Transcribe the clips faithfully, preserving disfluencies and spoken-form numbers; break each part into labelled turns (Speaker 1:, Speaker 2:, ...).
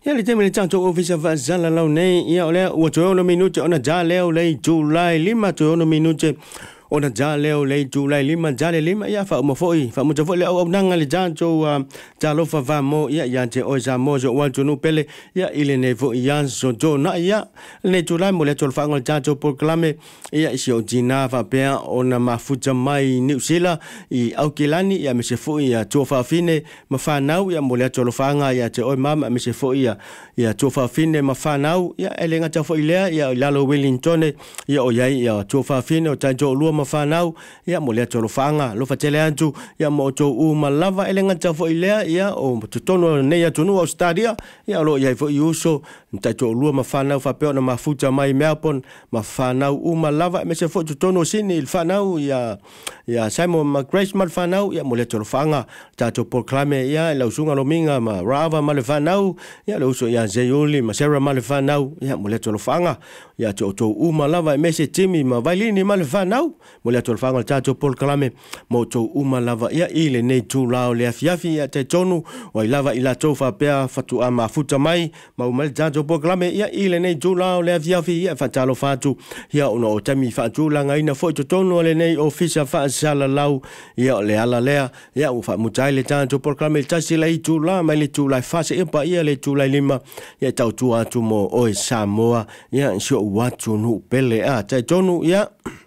Speaker 1: ya le teme le tanto ofisa va zala lau nei ia ole ua toe ono minute ona ja leo le Julai lima toe ono minute ona ja leo le Julai lima ja le lima ia fa mo foi fa mo foi le au nanga le janto ja lo fa va mo ia ia te o za mo zo wa tunu pele ia ile ne vo ia so jo na ia le Julai mo le tol fa ngol janto proclame ia isi o jina fa pe ona mafuta mai New Zealand i au kilani ia me se foi ia to fa fine ma fa nau ia mo le tol fa nga ia te o mama me se foi ia ia to fa fine ma fa nau ia ele nga ta foi le ia lalo Wellington ia o ia ia to fa fine o tanjo lu fanau ia mo le tolo fanga lo fatele antu ia mo to u malava elenga ta fo ilea ia o tono ne ia tonu Australia ia lo ia fo uso nta to lu ma fanau fa pe ona mafuta mai Melbourne ma fanau u malava me se fo tono sini il fanau ia ia Simon McGrace mal fanau ia mo le tolo fanga ta to proclame ia la usunga lo minga ma rava mal fanau ia lo uso ia Zeyuli ma Sarah mal fanau ia mo le tolo fanga ia to to u malava me se timi ma vailini mal fanau mo le tol fanga tato pol kalame mo to uma lava ia ile nei tu lao le afiafi ia te tonu o lava ila tofa pea fatu ama futa mai ma umal tato pol kalame ia ile nei tu lao le afiafi ia fatalo fatu ia ono tami fatu langa ina foi to tonu le nei ofisa fa sala lau ia le ala lea ia u fa mutai le tato pol kalame tasi le tu la mai le tu la fase impa ia le tu la lima ia tau tu atu mo o Samoa ia sio watu nu pele a te tonu ia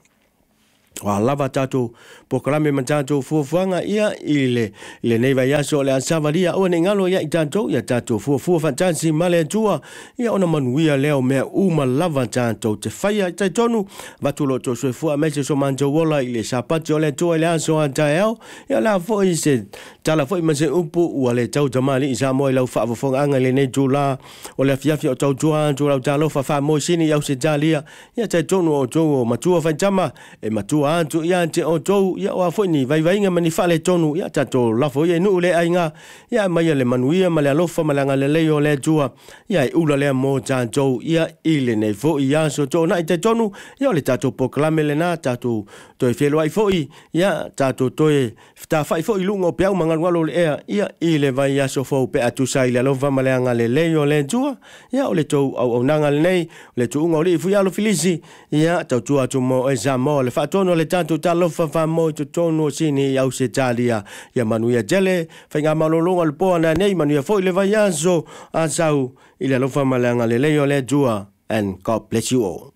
Speaker 1: wa lava tato pokalame mantato fuafanga ia ile ile nei vai aso le asavalia o ne ngalo ia tato ia tato fuafu fantasy male tua ia ona manuia leo me uma lava tato te faia te tonu vatulo to so fu a mese so manjo wola ile sapati ole tua ile aso antael ia la fo ise tala fo mase upu wale tau tamali isa mo ile fa fo anga le nei tula ole fiafia o tau tua tua talo fa fa mo sini ia se talia ia te tonu o to matua fa jama e matua antu ia te o tou ia o afoni vai vai nga mani fale tonu ia tato lafo ia nu le ainga ia mai le manuia male alofa malanga le leo le tua ia i ula le mo tanto ia ile nei fo ia so to na te tonu ia le tato proclame le na tato to felo ai fo ia tato to sta fai fo lungo pe manga ngalo le ia ile vai ia so fo pe atu sai le alofa malanga le leo le tua ia o le to au nanga le nei le tu ngo le fu ia lo filisi ia tato atu mo ezamo le fa tono le tanto talo fa fa mo to tono sini au se talia ya manuia jele fa nga malolonga le po na nei manuia foi le vai aso asau ile lo fa malanga le leo le tua and God bless you all.